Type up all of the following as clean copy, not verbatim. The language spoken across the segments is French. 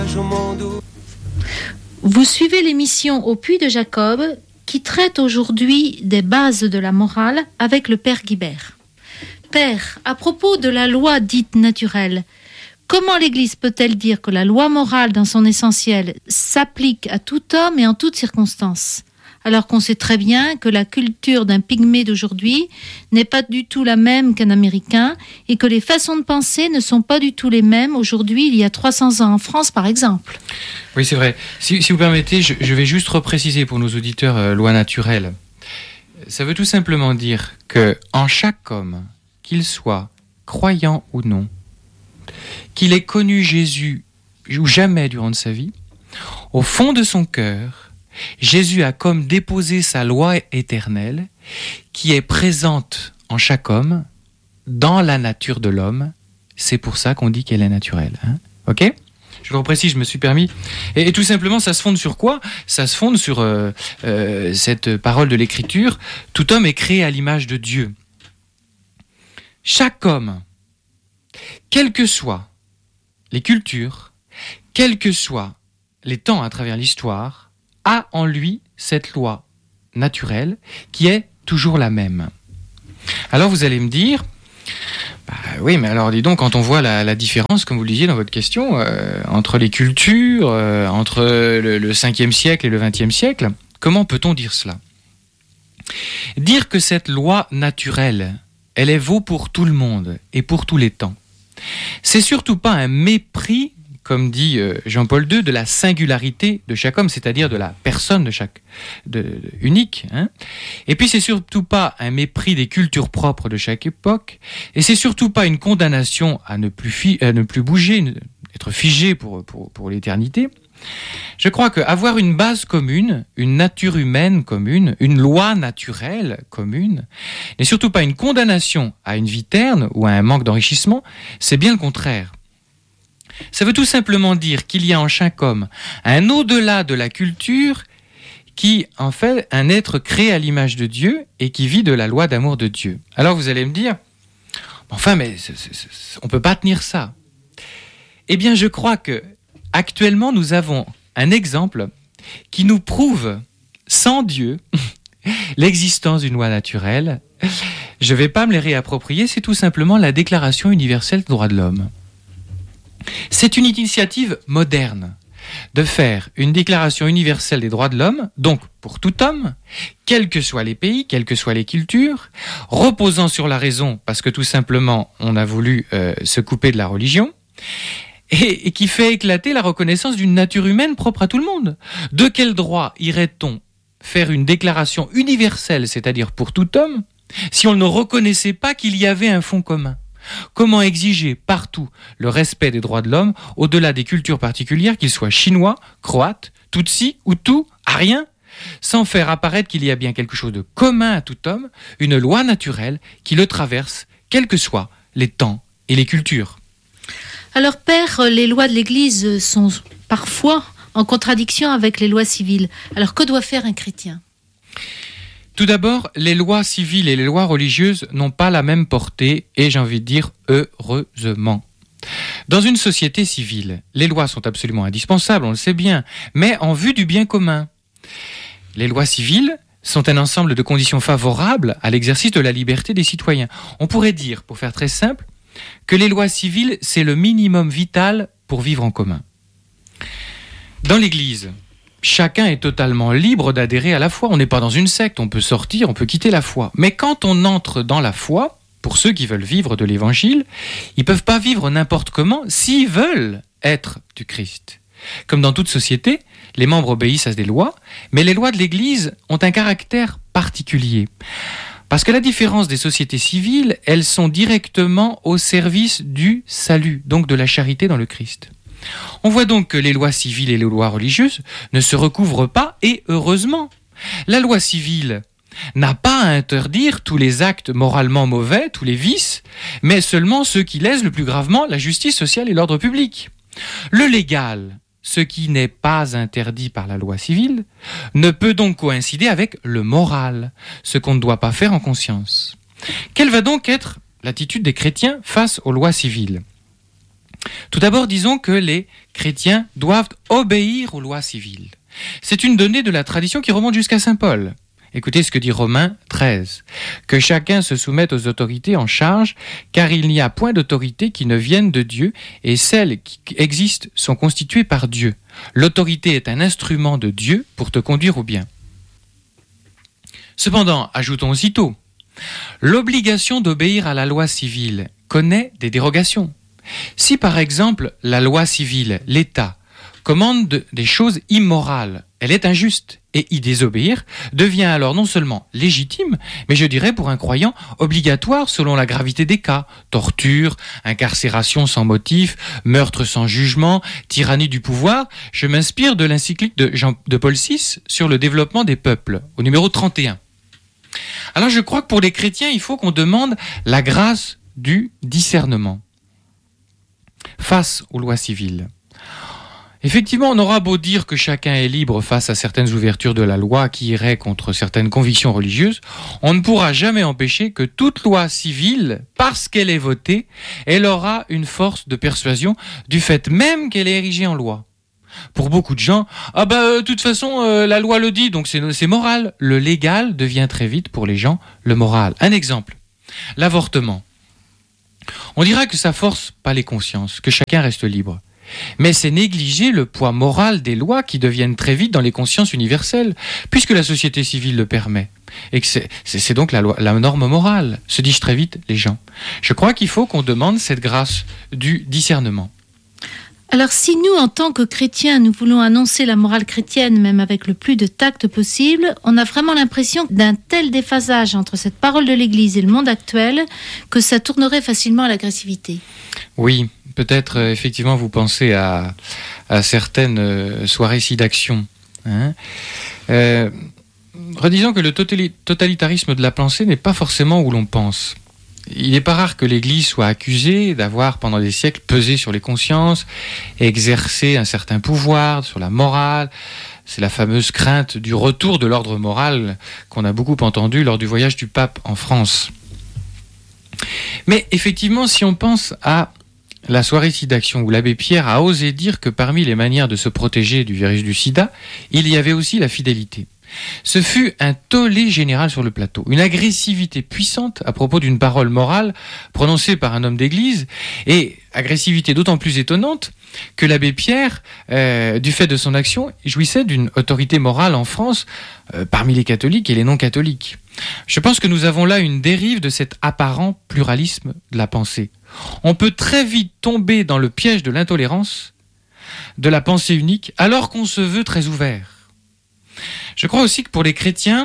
Vous suivez l'émission Au Puits de Jacob qui traite aujourd'hui des bases de la morale avec le Père Guibert. Père, à propos de la loi dite naturelle, comment l'Église peut-elle dire que la loi morale dans son essentiel s'applique à tout homme et en toutes circonstances ? Alors qu'on sait très bien que la culture d'un pygmée d'aujourd'hui n'est pas du tout la même qu'un Américain et que les façons de penser ne sont pas du tout les mêmes aujourd'hui, il y a 300 ans en France par exemple. Oui, c'est vrai. Si vous permettez, je vais juste repréciser pour nos auditeurs loi naturelle. Ça veut tout simplement dire que en chaque homme, qu'il soit croyant ou non, qu'il ait connu Jésus ou jamais durant sa vie, au fond de son cœur, Jésus a comme déposé sa loi éternelle qui est présente en chaque homme, dans la nature de l'homme. C'est pour ça qu'on dit qu'elle est naturelle. Hein, ok ? Je le reprécise, je me suis permis. Et tout simplement, ça se fonde sur quoi ? Ça se fonde sur cette parole de l'Écriture. Tout homme est créé à l'image de Dieu. Chaque homme, quelles que soient les cultures, quels que soient les temps à travers l'histoire, a en lui cette loi naturelle qui est toujours la même. Alors vous allez me dire, oui, mais alors dis donc, quand on voit la différence, comme vous le disiez dans votre question, entre les cultures, entre le 5e siècle et le 20e siècle, comment peut-on dire cela ? Dire que cette loi naturelle, elle vaut pour tout le monde et pour tous les temps, c'est surtout pas un mépris, comme dit Jean-Paul II, de la singularité de chaque homme, c'est-à-dire de la personne de chaque unique. Hein. Et puis c'est surtout pas un mépris des cultures propres de chaque époque, et c'est surtout pas une condamnation à ne plus bouger, être figé pour l'éternité. Je crois qu'avoir une base commune, une nature humaine commune, une loi naturelle commune, n'est surtout pas une condamnation à une vie terne ou à un manque d'enrichissement, c'est bien le contraire. Ça veut tout simplement dire qu'il y a en chaque homme un au-delà de la culture qui en fait un être créé à l'image de Dieu et qui vit de la loi d'amour de Dieu. Alors vous allez me dire, enfin mais on ne peut pas tenir ça. Eh bien je crois que actuellement nous avons un exemple qui nous prouve sans Dieu l'existence d'une loi naturelle. Je ne vais pas me les réapproprier, c'est tout simplement la Déclaration universelle des droits de l'homme. C'est une initiative moderne de faire une déclaration universelle des droits de l'homme, donc pour tout homme, quels que soient les pays, quelles que soient les cultures, reposant sur la raison, parce que tout simplement on a voulu se couper de la religion, et qui fait éclater la reconnaissance d'une nature humaine propre à tout le monde. De quel droit irait-on faire une déclaration universelle, c'est-à-dire pour tout homme, si on ne reconnaissait pas qu'il y avait un fond commun ? Comment exiger partout le respect des droits de l'homme au-delà des cultures particulières, qu'ils soient chinois, croates, tutsis, hutus, ariens, sans faire apparaître qu'il y a bien quelque chose de commun à tout homme, une loi naturelle qui le traverse, quels que soient les temps et les cultures. Alors Père, les lois de l'Église sont parfois en contradiction avec les lois civiles. Alors que doit faire un chrétien ? Tout d'abord, les lois civiles et les lois religieuses n'ont pas la même portée et j'ai envie de dire heureusement. Dans une société civile, les lois sont absolument indispensables, on le sait bien, mais en vue du bien commun. Les lois civiles sont un ensemble de conditions favorables à l'exercice de la liberté des citoyens. On pourrait dire, pour faire très simple, que les lois civiles, c'est le minimum vital pour vivre en commun. Dans l'Église, chacun est totalement libre d'adhérer à la foi. On n'est pas dans une secte, on peut sortir, on peut quitter la foi. Mais quand on entre dans la foi, pour ceux qui veulent vivre de l'Évangile, ils ne peuvent pas vivre n'importe comment s'ils veulent être du Christ. Comme dans toute société, les membres obéissent à des lois, mais les lois de l'Église ont un caractère particulier. Parce que la différence des sociétés civiles, elles sont directement au service du salut, donc de la charité dans le Christ. On voit donc que les lois civiles et les lois religieuses ne se recouvrent pas, et heureusement. La loi civile n'a pas à interdire tous les actes moralement mauvais, tous les vices, mais seulement ceux qui lèsent le plus gravement la justice sociale et l'ordre public. Le légal, ce qui n'est pas interdit par la loi civile, ne peut donc coïncider avec le moral, ce qu'on ne doit pas faire en conscience. Quelle va donc être l'attitude des chrétiens face aux lois civiles ? Tout d'abord, disons que les chrétiens doivent obéir aux lois civiles. C'est une donnée de la tradition qui remonte jusqu'à saint Paul. Écoutez ce que dit Romains 13. « Que chacun se soumette aux autorités en charge, car il n'y a point d'autorité qui ne vienne de Dieu, et celles qui existent sont constituées par Dieu. L'autorité est un instrument de Dieu pour te conduire au bien. » Cependant, ajoutons aussitôt, l'obligation d'obéir à la loi civile connaît des dérogations. Si par exemple la loi civile, l'État, commande des choses immorales, elle est injuste, et y désobéir devient alors non seulement légitime, mais je dirais pour un croyant obligatoire selon la gravité des cas. Torture, incarcération sans motif, meurtre sans jugement, tyrannie du pouvoir. Je m'inspire de l'encyclique de Paul VI sur le développement des peuples, au numéro 31. Alors je crois que pour les chrétiens, il faut qu'on demande la grâce du discernement face aux lois civiles. Effectivement, on aura beau dire que chacun est libre face à certaines ouvertures de la loi qui iraient contre certaines convictions religieuses, on ne pourra jamais empêcher que toute loi civile, parce qu'elle est votée, elle aura une force de persuasion du fait même qu'elle est érigée en loi. Pour beaucoup de gens, de toute façon, la loi le dit, donc c'est moral. Le légal devient très vite pour les gens le moral. Un exemple, l'avortement. On dira que ça force pas les consciences, que chacun reste libre. Mais c'est négliger le poids moral des lois qui deviennent très vite dans les consciences universelles, puisque la société civile le permet. Et que c'est donc la norme morale, se disent très vite les gens. Je crois qu'il faut qu'on demande cette grâce du discernement. Alors si nous, en tant que chrétiens, nous voulons annoncer la morale chrétienne, même avec le plus de tact possible, on a vraiment l'impression d'un tel déphasage entre cette parole de l'Église et le monde actuel que ça tournerait facilement à l'agressivité. Oui, peut-être effectivement vous pensez à certaines soirées SIDAction. Redisons que le totalitarisme de la pensée n'est pas forcément où l'on pense. Il n'est pas rare que l'Église soit accusée d'avoir, pendant des siècles, pesé sur les consciences, exercé un certain pouvoir sur la morale. C'est la fameuse crainte du retour de l'ordre moral qu'on a beaucoup entendu lors du voyage du pape en France. Mais effectivement, si on pense à la soirée SIDAction où l'abbé Pierre a osé dire que parmi les manières de se protéger du virus du sida, il y avait aussi la fidélité. Ce fut un tollé général sur le plateau, une agressivité puissante à propos d'une parole morale prononcée par un homme d'église, et agressivité d'autant plus étonnante que l'abbé Pierre, du fait de son action, jouissait d'une autorité morale en France parmi les catholiques et les non-catholiques. Je pense que nous avons là une dérive de cet apparent pluralisme de la pensée. On peut très vite tomber dans le piège de l'intolérance, de la pensée unique, alors qu'on se veut très ouvert. Je crois aussi que pour les chrétiens,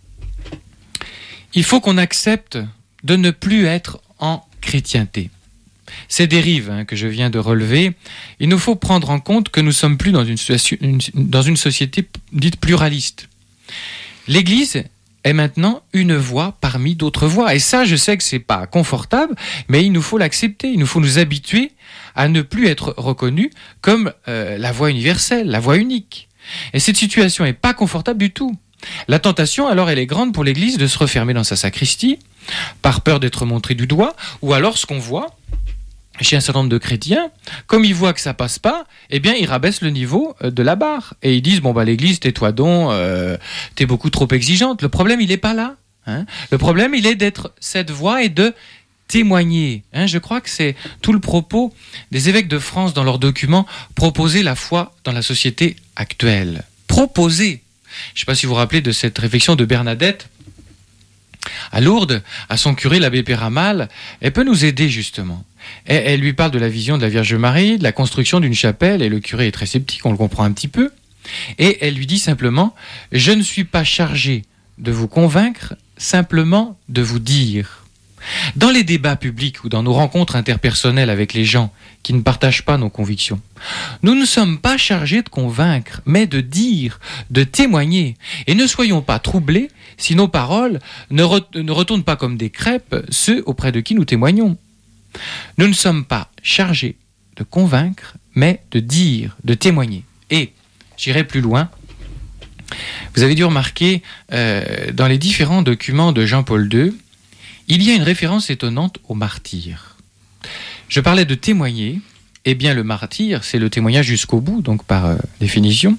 il faut qu'on accepte de ne plus être en chrétienté. Ces dérives que je viens de relever, il nous faut prendre en compte que nous ne sommes plus dans une société dite pluraliste. L'Église est maintenant une voix parmi d'autres voix. Et ça, je sais que c'est pas confortable, mais il nous faut l'accepter. Il nous faut nous habituer à ne plus être reconnus comme la voix universelle, la voix unique. Et cette situation n'est pas confortable du tout. La tentation, alors, elle est grande pour l'Église de se refermer dans sa sacristie, par peur d'être montré du doigt, ou alors ce qu'on voit chez un certain nombre de chrétiens, comme ils voient que ça passe pas, eh bien, ils rabaissent le niveau de la barre. Et ils disent, l'Église, tais-toi donc, t'es beaucoup trop exigeante. Le problème, il n'est pas là. Le problème, il est d'être cette voix et de témoigner. Je crois que c'est tout le propos des évêques de France dans leurs documents, proposer la foi dans la société actuelle. Proposer. Je ne sais pas si vous vous rappelez de cette réflexion de Bernadette à Lourdes, à son curé, l'abbé Péramal. Elle peut nous aider justement. Elle lui parle de la vision de la Vierge Marie, de la construction d'une chapelle, et le curé est très sceptique, on le comprend un petit peu. Et elle lui dit simplement, « Je ne suis pas chargé de vous convaincre, simplement de vous dire. » Dans les débats publics ou dans nos rencontres interpersonnelles avec les gens qui ne partagent pas nos convictions, nous ne sommes pas chargés de convaincre, mais de dire, de témoigner. Et ne soyons pas troublés si nos paroles ne retournent pas comme des crêpes ceux auprès de qui nous témoignons. Nous ne sommes pas chargés de convaincre, mais de dire, de témoigner. Et j'irai plus loin. Vous avez dû remarquer dans les différents documents de Jean-Paul II, il y a une référence étonnante aux martyrs. Je parlais de témoigner, Eh bien, le martyr, c'est le témoignage jusqu'au bout, donc par définition.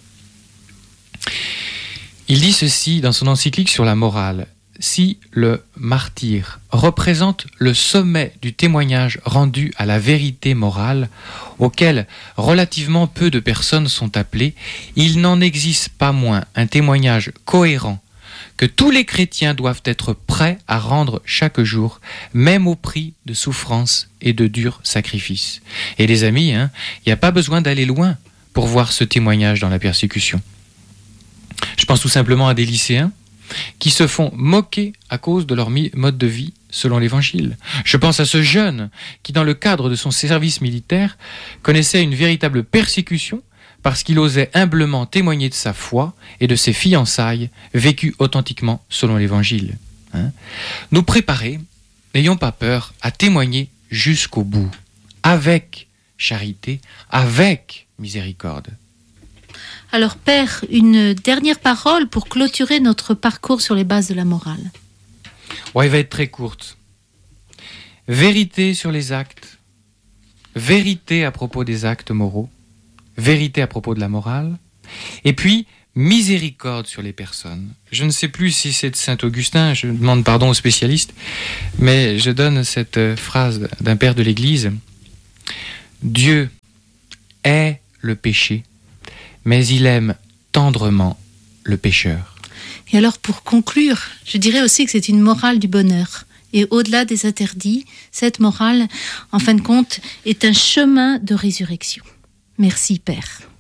Il dit ceci dans son encyclique sur la morale. Si le martyr représente le sommet du témoignage rendu à la vérité morale, auquel relativement peu de personnes sont appelées, il n'en existe pas moins un témoignage cohérent que tous les chrétiens doivent être prêts à rendre chaque jour, même au prix de souffrances et de durs sacrifices. Et les amis, il n'y a pas besoin d'aller loin pour voir ce témoignage dans la persécution. Je pense tout simplement à des lycéens qui se font moquer à cause de leur mode de vie selon l'Évangile. Je pense à ce jeune qui, dans le cadre de son service militaire, connaissait une véritable persécution parce qu'il osait humblement témoigner de sa foi et de ses fiançailles vécues authentiquement selon l'Évangile. Nous préparer, n'ayons pas peur, à témoigner jusqu'au bout, avec charité, avec miséricorde. Alors Père, une dernière parole pour clôturer notre parcours sur les bases de la morale. Ouais, elle va être très courte. Vérité sur les actes, vérité à propos des actes moraux, vérité à propos de la morale, et puis miséricorde sur les personnes. Je ne sais plus si c'est de Saint Augustin, je demande pardon aux spécialistes, mais je donne cette phrase d'un père de l'Église. Dieu hait le péché, mais il aime tendrement le pécheur. Et alors pour conclure, je dirais aussi que c'est une morale du bonheur. Et au-delà des interdits, cette morale, en fin de compte, est un chemin de résurrection. Merci Père.